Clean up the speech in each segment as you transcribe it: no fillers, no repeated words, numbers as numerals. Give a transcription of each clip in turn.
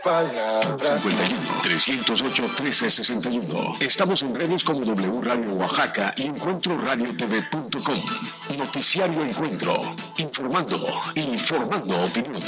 Palabras. 51-308-1361. Estamos en redes como W Radio Oaxaca y EncuentroRadioTV.com. Noticiario Encuentro. Informando y formando opinión.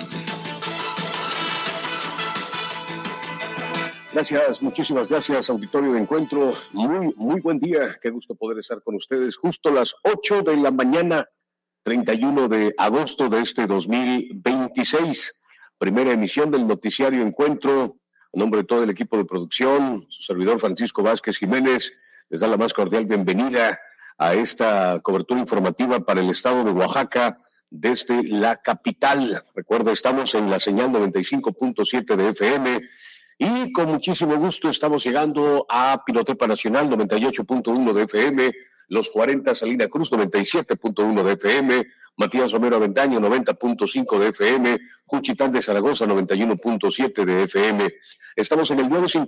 Gracias, muchísimas gracias, auditorio de Encuentro. Muy buen día. Qué gusto poder estar con ustedes. Justo las 8 de la mañana, 31 de agosto de este 2026. Primera emisión del noticiario Encuentro. En nombre de todo el equipo de producción, su servidor Francisco Vázquez Jiménez les da la más cordial bienvenida a esta cobertura informativa para el estado de Oaxaca desde la capital. Recuerda, estamos en la señal 95.7 de FM y con muchísimo gusto estamos llegando a Pinotepa Nacional 98.1 de FM, Los 40 Salina Cruz 97.1 de FM, Matías Romero Avendaño 90.5 de FM, Juchitán de Zaragoza 91.7 de FM. Estamos en el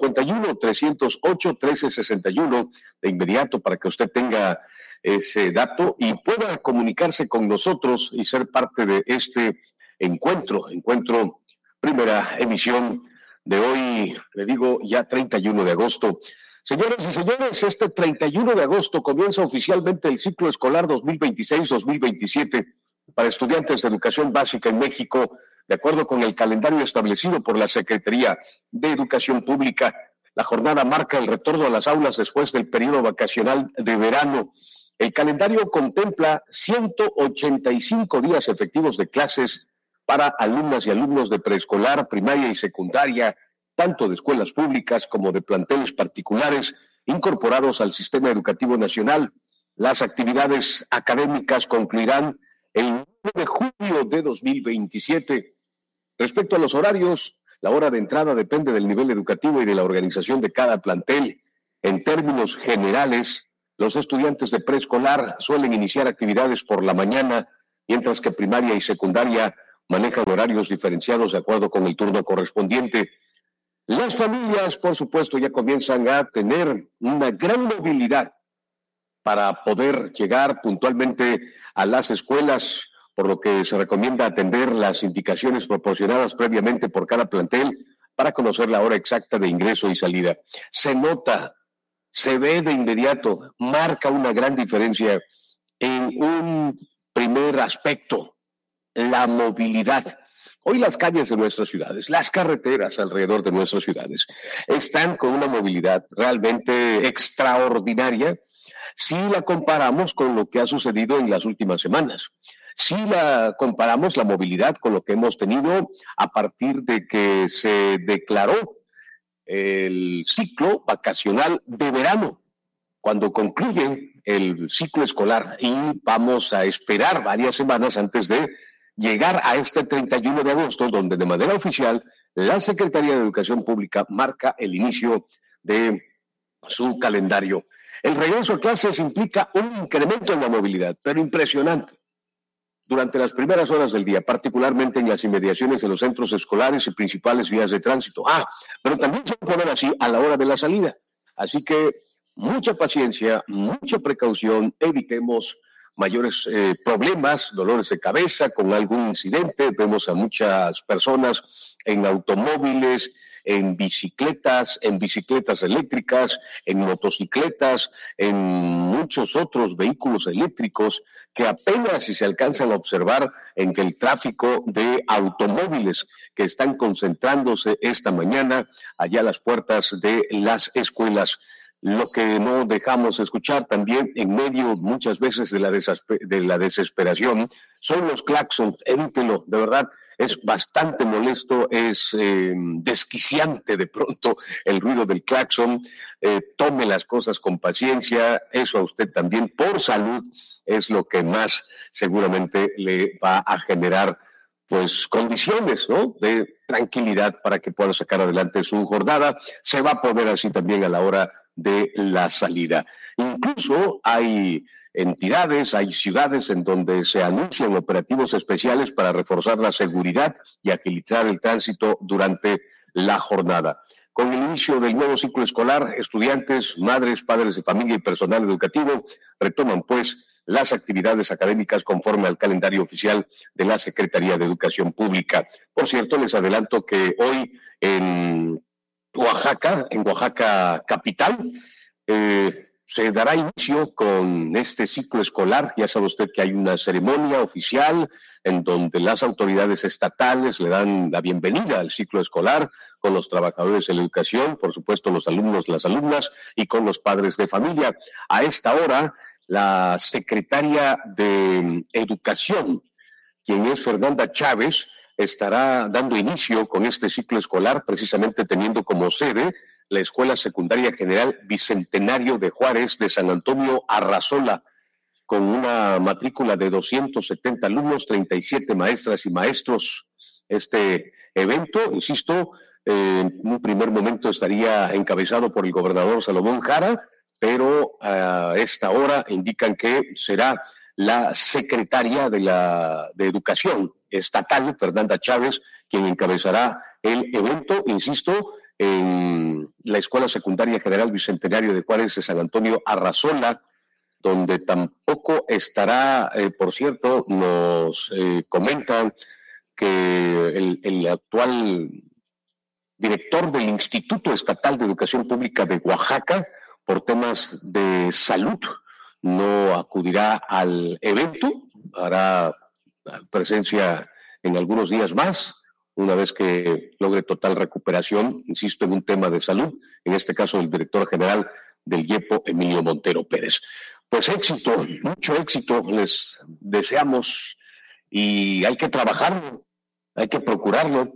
951-308-1361 de inmediato para que usted tenga ese dato y pueda comunicarse con nosotros y ser parte de este encuentro, primera emisión de hoy, le digo, ya 31 de agosto. Señoras y señores, este 31 de agosto comienza oficialmente el ciclo escolar 2026-2027 para estudiantes de educación básica en México, de acuerdo con el calendario establecido por la Secretaría de Educación Pública. La jornada marca el retorno a las aulas después del periodo vacacional de verano. El calendario contempla 185 días efectivos de clases para alumnas y alumnos de preescolar, primaria y secundaria, tanto de escuelas públicas como de planteles particulares incorporados al sistema educativo nacional. Las actividades académicas concluirán el 9 de julio de 2027. Respecto a los horarios, la hora de entrada depende del nivel educativo y de la organización de cada plantel. En términos generales, los estudiantes de preescolar suelen iniciar actividades por la mañana, mientras que primaria y secundaria manejan horarios diferenciados de acuerdo con el turno correspondiente. Las familias, por supuesto, ya comienzan a tener una gran movilidad para poder llegar puntualmente a las escuelas, por lo que se recomienda atender las indicaciones proporcionadas previamente por cada plantel para conocer la hora exacta de ingreso y salida. Se nota, se ve de inmediato, marca una gran diferencia en un primer aspecto, la movilidad. Hoy las calles de nuestras ciudades, las carreteras alrededor de nuestras ciudades, están con una movilidad realmente extraordinaria si la comparamos con lo que ha sucedido en las últimas semanas. Si la comparamos la movilidad con lo que hemos tenido a partir de que se declaró el ciclo vacacional de verano, cuando concluye el ciclo escolar, y vamos a esperar varias semanas antes de llegar a este 31 de agosto, donde de manera oficial la Secretaría de Educación Pública marca el inicio de su calendario. El regreso a clases implica un incremento en la movilidad, pero impresionante. Durante las primeras horas del día, particularmente en las inmediaciones de los centros escolares y principales vías de tránsito. Pero también se puede poner así a la hora de la salida. Así que mucha paciencia, mucha precaución, evitemos mayores problemas, dolores de cabeza con algún incidente. Vemos a muchas personas en automóviles, en bicicletas eléctricas, en motocicletas, en muchos otros vehículos eléctricos que apenas si se alcanzan a observar en que el tráfico de automóviles que están concentrándose esta mañana allá a las puertas de las escuelas. Lo que no dejamos escuchar también en medio muchas veces de la desesperación son los claxons. Evítelo, de verdad, es bastante molesto, es desquiciante de pronto el ruido del claxon. Tome las cosas con paciencia, eso a usted también por salud es lo que más seguramente le va a generar pues condiciones, ¿no?, de tranquilidad para que pueda sacar adelante su jornada. Se va a poder así también a la hora de la salida. Incluso hay entidades, hay ciudades en donde se anuncian operativos especiales para reforzar la seguridad y agilizar el tránsito durante la jornada. Con el inicio del nuevo ciclo escolar, estudiantes, madres, padres de familia y personal educativo retoman pues las actividades académicas conforme al calendario oficial de la Secretaría de Educación Pública. Por cierto, les adelanto que hoy en Oaxaca capital, se dará inicio con este ciclo escolar. Ya sabe usted que hay una ceremonia oficial en donde las autoridades estatales le dan la bienvenida al ciclo escolar con los trabajadores de la educación, por supuesto los alumnos, las alumnas y con los padres de familia. A esta hora, la secretaria de Educación, quien es Fernanda Chávez, estará dando inicio con este ciclo escolar, precisamente teniendo como sede la Escuela Secundaria General Bicentenario de Juárez de San Antonio Arrazola, con una matrícula de 270 alumnos, 37 maestras y maestros. Este evento, insisto, en un primer momento estaría encabezado por el gobernador Salomón Jara, pero a esta hora indican que será la secretaria de Educación Estatal, Fernanda Chávez, quien encabezará el evento, insisto, en la Escuela Secundaria General Bicentenario de Juárez de San Antonio Arrazola, donde tampoco estará, por cierto, nos comentan que el actual director del Instituto Estatal de Educación Pública de Oaxaca, por temas de salud, no acudirá al evento, hará presencia en algunos días más, una vez que logre total recuperación, insisto, en un tema de salud, en este caso el director general del IEPO, Emilio Montero Pérez. Pues éxito, mucho éxito les deseamos y hay que trabajarlo, hay que procurarlo.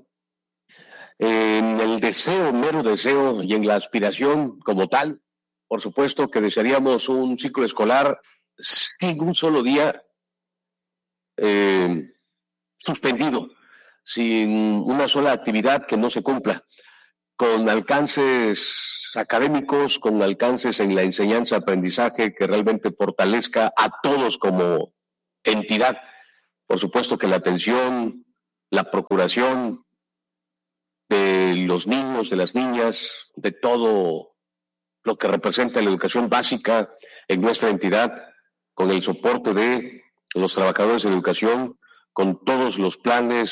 En el deseo, mero deseo y en la aspiración como tal, por supuesto que desearíamos un ciclo escolar sin un solo día suspendido, sin una sola actividad que no se cumpla, con alcances académicos, con alcances en la enseñanza, aprendizaje que realmente fortalezca a todos como entidad. Por supuesto que la atención, la procuración de los niños, de las niñas, de todo lo que representa la educación básica en nuestra entidad, con el soporte de los trabajadores de educación, con todos los planes,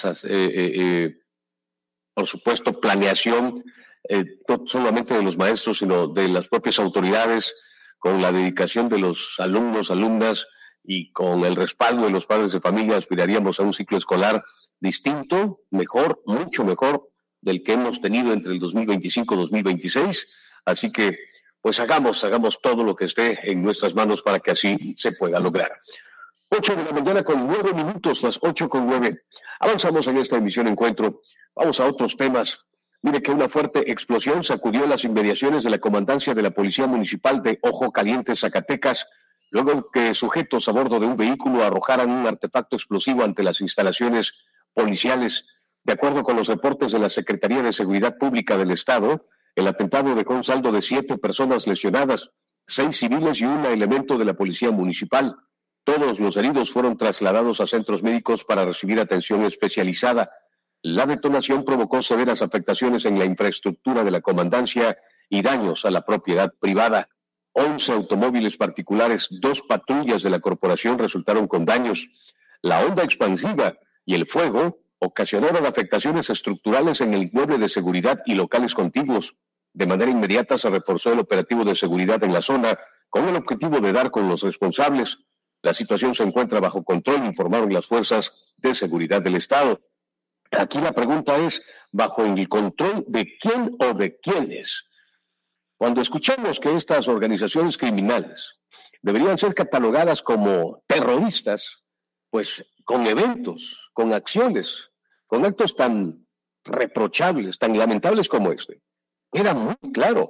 por supuesto, planeación, no solamente de los maestros, sino de las propias autoridades, con la dedicación de los alumnos, alumnas y con el respaldo de los padres de familia, aspiraríamos a un ciclo escolar distinto, mejor, mucho mejor del que hemos tenido entre el 2025-2026. Así que, pues hagamos todo lo que esté en nuestras manos para que así se pueda lograr. 8 de la mañana con 9 minutos, las 8:09. Avanzamos en esta emisión Encuentro. Vamos a otros temas. Mire que una fuerte explosión sacudió las inmediaciones de la comandancia de la Policía Municipal de Ojo Caliente, Zacatecas, luego que sujetos a bordo de un vehículo arrojaran un artefacto explosivo ante las instalaciones policiales. De acuerdo con los reportes de la Secretaría de Seguridad Pública del Estado, el atentado dejó un saldo de 7 personas lesionadas, 6 civiles y un elemento de la Policía Municipal. Todos los heridos fueron trasladados a centros médicos para recibir atención especializada. La detonación provocó severas afectaciones en la infraestructura de la comandancia y daños a la propiedad privada. 11 automóviles particulares, 2 patrullas de la corporación resultaron con daños. La onda expansiva y el fuego ocasionaron afectaciones estructurales en el inmueble de seguridad y locales contiguos. De manera inmediata se reforzó el operativo de seguridad en la zona con el objetivo de dar con los responsables. La situación se encuentra bajo control, informaron las fuerzas de seguridad del Estado. Aquí la pregunta es, ¿bajo el control de quién o de quiénes? Cuando escuchamos que estas organizaciones criminales deberían ser catalogadas como terroristas, pues con eventos, con acciones, con actos tan reprochables, tan lamentables como este, era muy claro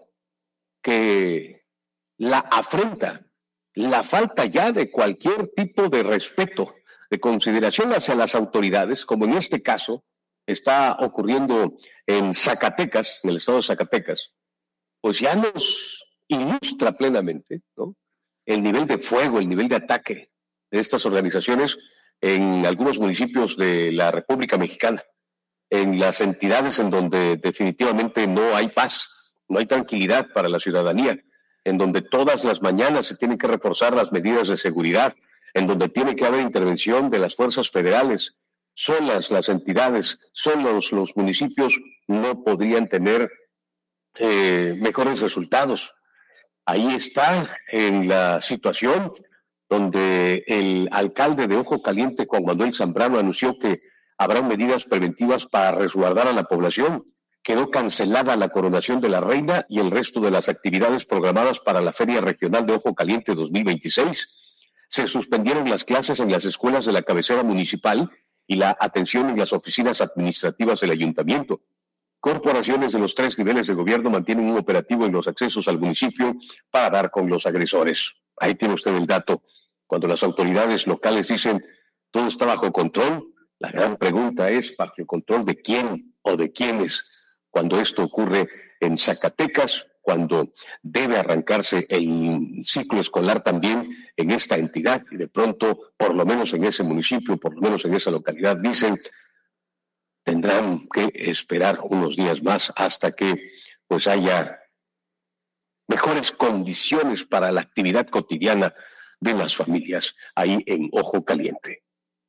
que la afrenta, la falta ya de cualquier tipo de respeto, de consideración hacia las autoridades, como en este caso está ocurriendo en Zacatecas, en el estado de Zacatecas, pues ya nos ilustra plenamente, ¿no?, el nivel de fuego, el nivel de ataque de estas organizaciones en algunos municipios de la República Mexicana, en las entidades en donde definitivamente no hay paz, no hay tranquilidad para la ciudadanía, en donde todas las mañanas se tienen que reforzar las medidas de seguridad, en donde tiene que haber intervención de las fuerzas federales. Solas las entidades, solos los municipios no podrían tener mejores resultados. Ahí está en la situación donde el alcalde de Ojo Caliente, Juan Manuel Zambrano, anunció que habrán medidas preventivas para resguardar a la población. Quedó cancelada la coronación de la reina y el resto de las actividades programadas para la Feria Regional de Ojo Caliente 2026. Se suspendieron las clases en las escuelas de la cabecera municipal y la atención en las oficinas administrativas del ayuntamiento. Corporaciones de los 3 niveles de gobierno mantienen un operativo en los accesos al municipio para dar con los agresores. Ahí tiene usted el dato. Cuando las autoridades locales dicen todo está bajo control, la gran pregunta es ¿bajo el control de quién o de quiénes? Cuando esto ocurre en Zacatecas, cuando debe arrancarse el ciclo escolar también en esta entidad y de pronto, por lo menos en ese municipio, por lo menos en esa localidad, dicen tendrán que esperar unos días más hasta que pues haya mejores condiciones para la actividad cotidiana de las familias ahí en Ojo Caliente.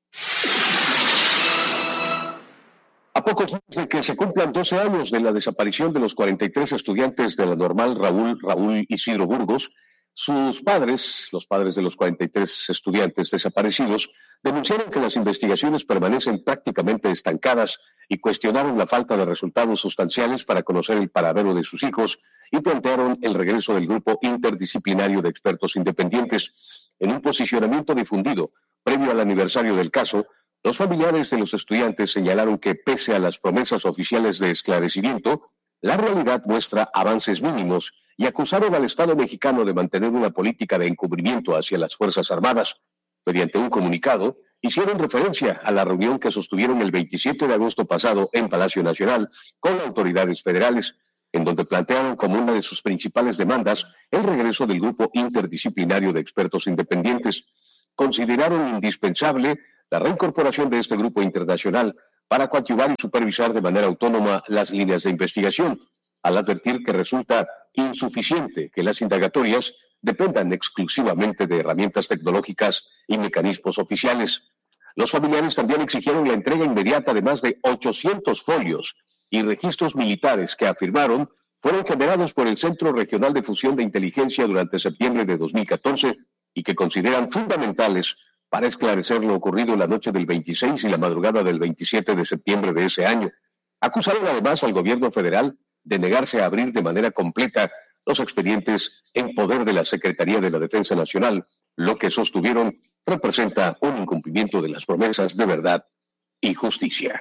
A pocos días de que se cumplan 12 años de la desaparición de los 43 estudiantes de la normal Raúl Isidro Burgos, sus padres, los padres de los 43 estudiantes desaparecidos, denunciaron que las investigaciones permanecen prácticamente estancadas y cuestionaron la falta de resultados sustanciales para conocer el paradero de sus hijos y plantearon el regreso del grupo interdisciplinario de expertos independientes. En un posicionamiento difundido previo al aniversario del caso, los familiares de los estudiantes señalaron que pese a las promesas oficiales de esclarecimiento, la realidad muestra avances mínimos y acusaron al Estado mexicano de mantener una política de encubrimiento hacia las Fuerzas Armadas. Mediante un comunicado, hicieron referencia a la reunión que sostuvieron el 27 de agosto pasado en Palacio Nacional con autoridades federales, en donde plantearon como una de sus principales demandas el regreso del grupo interdisciplinario de expertos independientes. Consideraron indispensable la reincorporación de este grupo internacional para coadyuvar y supervisar de manera autónoma las líneas de investigación, al advertir que resulta insuficiente que las indagatorias dependan exclusivamente de herramientas tecnológicas y mecanismos oficiales. Los familiares también exigieron la entrega inmediata de más de 800 folios y registros militares que afirmaron fueron generados por el Centro Regional de Fusión de Inteligencia durante septiembre de 2014 y que consideran fundamentales para esclarecer lo ocurrido la noche del 26 y la madrugada del 27 de septiembre de ese año. Acusaron además al gobierno federal de negarse a abrir de manera completa los expedientes en poder de la Secretaría de la Defensa Nacional, lo que sostuvieron representa un incumplimiento de las promesas de verdad y justicia.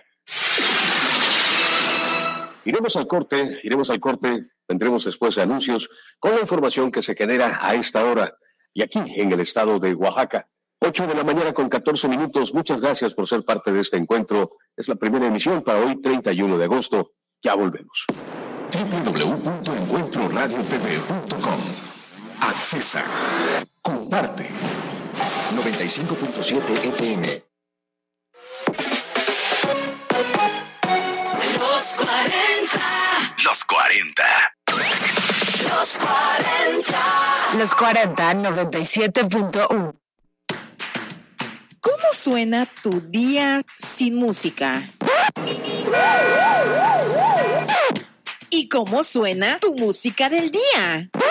Iremos al corte, tendremos después anuncios con la información que se genera a esta hora y aquí en el estado de Oaxaca. 8 de la mañana con 14 minutos. Muchas gracias por ser parte de este encuentro. Es la primera emisión para hoy, 31 de agosto. Ya volvemos. www.encuentroradiotv.com. Accesa. Comparte. 95.7 FM. Los 40. Los 40. Los 40. Los 40, 97.1. ¿Cómo suena tu día sin música? ¿Y cómo suena tu música del día?